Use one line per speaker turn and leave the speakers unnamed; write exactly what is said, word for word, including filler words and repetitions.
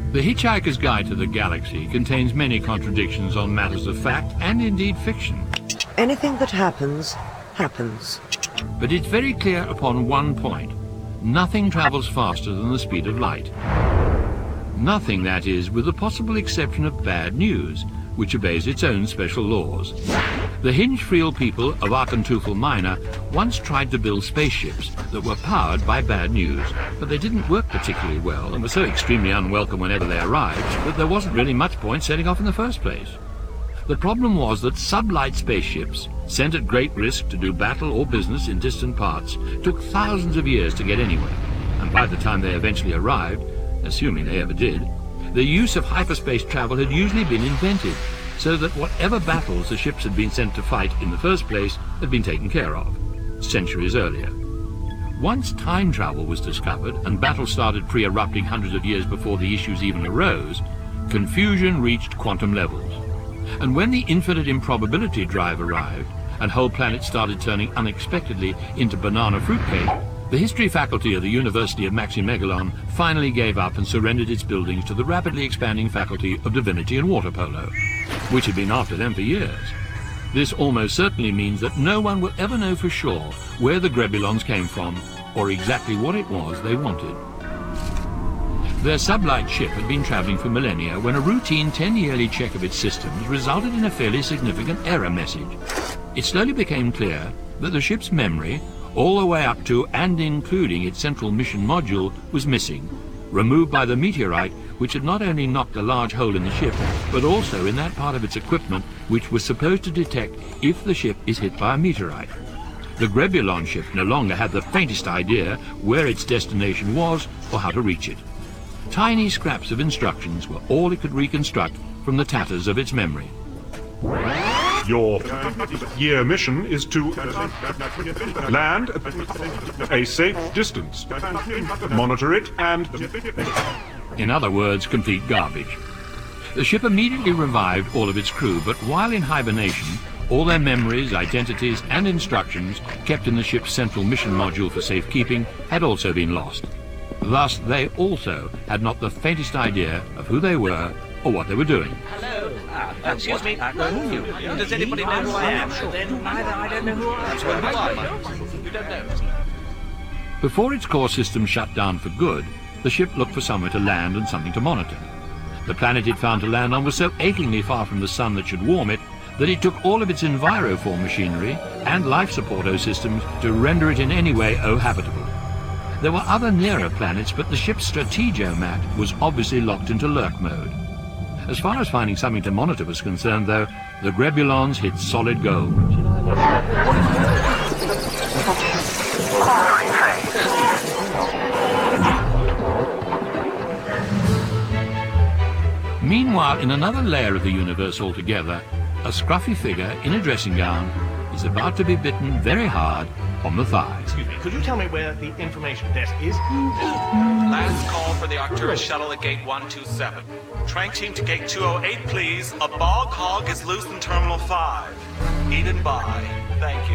The Hitchhiker's Guide to the Galaxy contains many contradictions on matters of fact and indeed fiction.
Anything that happens, happens.
But it's very clear upon one point. Nothing travels faster than the speed of light. Nothing, that is, with the possible exception of bad news, which obeys its own special laws. The Hingefreel people of Archanteuthel Minor once tried to build spaceships that were powered by bad news, but they didn't work particularly well and were so extremely unwelcome whenever they arrived that there wasn't really much point setting off in the first place. The problem was that sublight spaceships, sent at great risk to do battle or business in distant parts, took thousands of years to get anywhere, and by the time they eventually arrived, assuming they ever did, the use of hyperspace travel had usually been invented, so that whatever battles the ships had been sent to fight in the first place had been taken care of, centuries earlier. Once time travel was discovered and battles started pre-erupting hundreds of years before the issues even arose, confusion reached quantum levels. And when the infinite improbability drive arrived, and whole planets started turning unexpectedly into banana fruitcake, the history faculty of the University of Maximegalon finally gave up and surrendered its buildings to the rapidly expanding faculty of Divinity and Water Polo, which had been after them for years. This almost certainly means that no one will ever know for sure where the Grebulons came from, or exactly what it was they wanted. Their sublight ship had been travelling for millennia when a routine ten-yearly check of its systems resulted in a fairly significant error message. It slowly became clear that the ship's memory, all the way up to and including its central mission module, was missing, removed by the meteorite, which had not only knocked a large hole in the ship, but also in that part of its equipment which was supposed to detect if the ship is hit by a meteorite. The Grebulon ship no longer had the faintest idea where its destination was or how to reach it. Tiny scraps of instructions were all it could reconstruct from the tatters of its memory.
Your year mission is to land a safe distance, monitor it, and...
In other words, complete garbage. The ship immediately revived all of its crew, but while in hibernation, all their memories, identities, and instructions kept in the ship's central mission module for safekeeping had also been lost. Thus, they also had not the faintest idea of who they were or what they were doing.
Hello. Uh, excuse me. Uh, who you? Does anybody know who I am? Then neither I don't know who I am. Well, who are you? You don't know.
Before its core system shut down for good, the ship looked for somewhere to land and something to monitor. The planet it found to land on was so achingly far from the sun that should warm it that it took all of its enviroform machinery and life support systems to render it in any way O-habitable. There were other nearer planets, but the ship's strategomat was obviously locked into lurk mode. As far as finding something to monitor was concerned, though, the Grebulons hit solid gold. Meanwhile, in another layer of the universe altogether, a scruffy figure in a dressing gown is about to be bitten very hard on the thigh.
Excuse me, could you tell me where the information desk is?
Last call for the Arcturus shuttle at gate one two seven. Train team to gate two oh eight, please. A bog hog is loose in Terminal five. Eat and buy. Thank you.